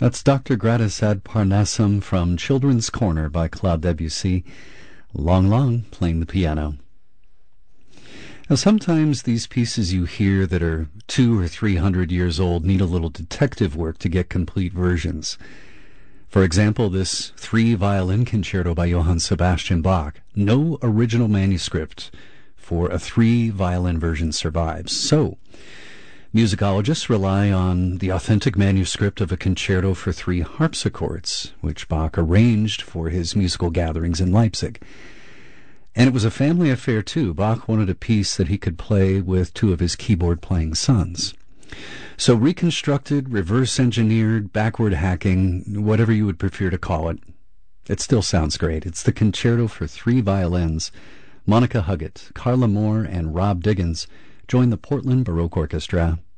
That's Dr. Gratis ad Parnassum from Children's Corner by Claude Debussy. Long Long playing the piano. Now, sometimes these pieces you hear that are 200 or 300 years old need a little detective work to get complete versions. For example, this 3-violin concerto by Johann Sebastian Bach. No original manuscript for a 3-violin version survives. So, musicologists rely on the authentic manuscript of a concerto for 3 harpsichords, which Bach arranged for his musical gatherings in Leipzig. And it was a family affair, too. Bach wanted a piece that he could play with 2 of his keyboard-playing sons. So reconstructed, reverse-engineered, backward hacking, whatever you would prefer to call it, it still sounds great. It's the concerto for 3 violins. Monica Huggett, Carla Moore, and Rob Diggins join the Portland Baroque Orchestra.